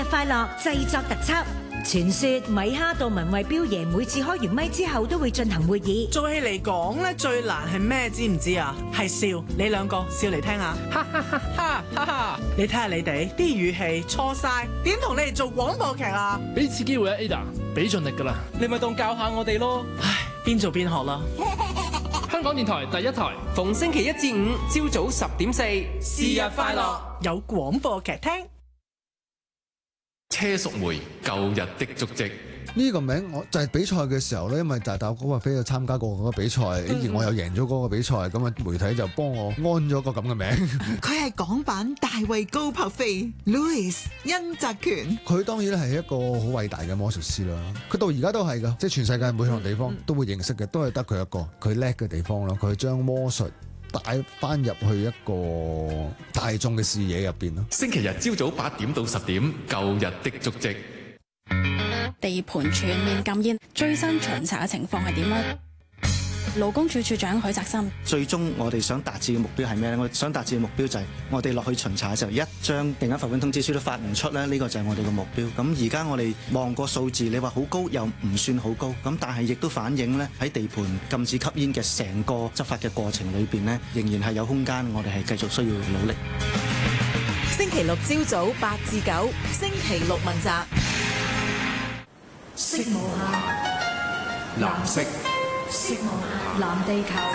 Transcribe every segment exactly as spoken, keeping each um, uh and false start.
日快樂製作特輯。傳說米哈杜文慧標爺每次開完咪之後都會進行會議。 做戲嚟講咧，最難係咩？知唔知啊？係笑。你兩個笑嚟聽下，哈哈哈哈哈哈！你睇下你哋啲語氣錯晒，點同你哋做廣播劇啊？ 俾次機會啊 Ada， 俾盡力噶啦， 你咪當教下我哋咯。 唉，邊做邊學啦。 香港電台第一台， 逢星期一至五朝早十點四，是日快樂， 有廣播劇聽。 車淑梅舊日的足跡， 呢個名我就係比賽嘅時候咧，因為大大哥話飛去參加過嗰個比賽，而我又贏咗嗰個比賽，咁啊媒體就幫我安咗個咁嘅名。 佢係港版大衛高柏飛 Louis 殷澤權， 佢當然係一個好偉大嘅魔術師啦。佢到而家都係噶，即係全世界每項地方都會認識嘅，都係得佢一個。佢叻嘅地方咯，佢將魔術帶翻入去一個大眾嘅視野入邊咯。 星期日朝早八點到十點，舊日的足跡。 地盤全面禁煙，最新巡查嘅情況係點呢？勞工處處長許澤森， 最終我哋想達至嘅目標係咩呢？我想達至嘅目標就係我哋落去巡查嘅時候，一張定額罰款通知書都發唔出咧，呢個就係我哋嘅目標。咁而家我哋望個數字，你話好高又唔算好高，咁但係亦都反映呢喺地盤禁止吸煙嘅成個執法嘅過程裏邊呢，仍然係有空間，我哋係繼續需要努力。 星期六朝早八至九，星期六問責。 色無限， 藍色。 色無限，藍地球。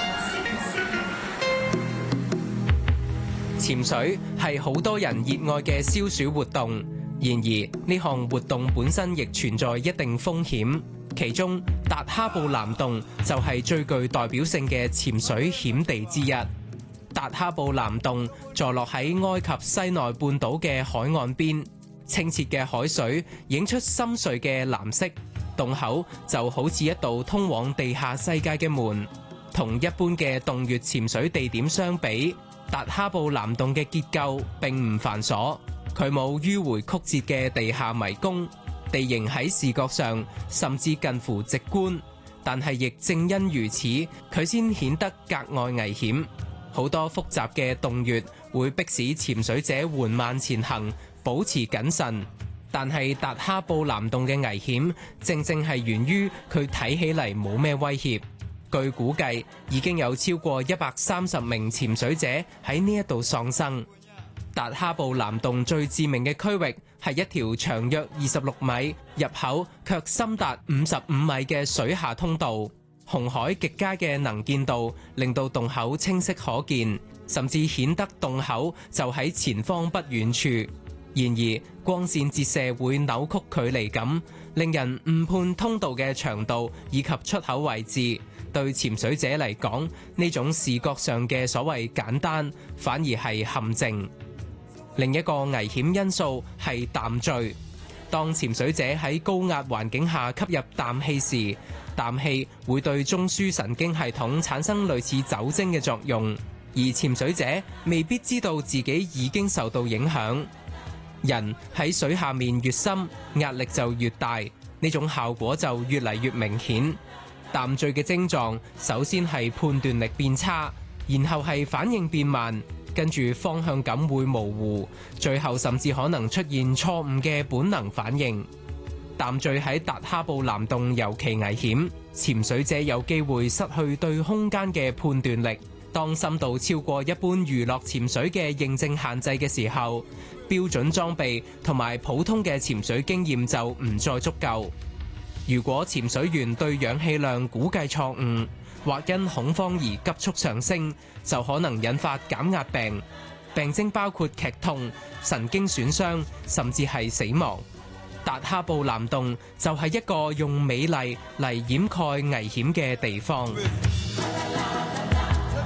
潛水係好多人熱愛嘅消暑活動，然而呢項活動本身亦存在一定風險。其中達哈布藍洞就係最具代表性嘅潛水險地之一。達哈布藍洞坐落喺埃及西奈半島嘅海岸邊，清澈嘅海水映出深邃嘅藍色。洞口就好似一道通往地下世界嘅門，同一般嘅洞穴潛水地點相比，達哈布藍洞嘅結構並唔繁瑣，佢冇迂迴曲折嘅地下迷宮，地形喺視覺上甚至近乎直觀，但係亦正因如此，佢先顯得格外危險。好多複雜嘅洞穴會迫使潛水者緩慢前行，保持謹慎。但係達哈布藍洞嘅危險，正正係源於佢睇起嚟冇咩威脅。據估計，已經有超過一百三十名潛水者喺呢一度喪生。達哈布藍洞最致命嘅區域係一條長約二十六米、入口卻深達五十五米嘅水下通道。紅海極佳嘅能見度令到洞口清晰可見，甚至顯得洞口就喺前方不遠處。然而，光線折射會扭曲距離感，令人誤判通道嘅長度以及出口位置。對潛水者嚟講，呢種視覺上嘅所謂簡單，反而係陷阱。另一個危險因素係氮醉。當潛水者喺高壓環境下吸入氮氣時，氮氣會對中樞神經系統產生類似酒精嘅作用，而潛水者未必知道自己已經受到影響。人喺水下面越深，壓力就越大，呢種效果就越嚟越明顯。氮醉嘅症狀首先係判斷力變差，然後係反應變慢，跟住方向感會模糊，最後甚至可能出現錯誤嘅本能反應。氮醉喺達哈布藍洞尤其危險，潛水者有機會失去對空間嘅判斷力。當深度超過一般娛樂潛水嘅認證限制嘅時候，標準裝備同埋普通嘅潛水經驗就唔再足夠。如果潛水員對氧氣量估計錯誤，或因恐慌而急速上升，就可能引發減壓病，病徵包括劇痛、神經損傷，甚至係死亡。達哈布藍洞就係一個用美麗嚟掩蓋危險嘅地方。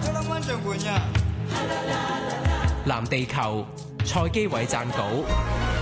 藍地球，蔡基偉撰稿。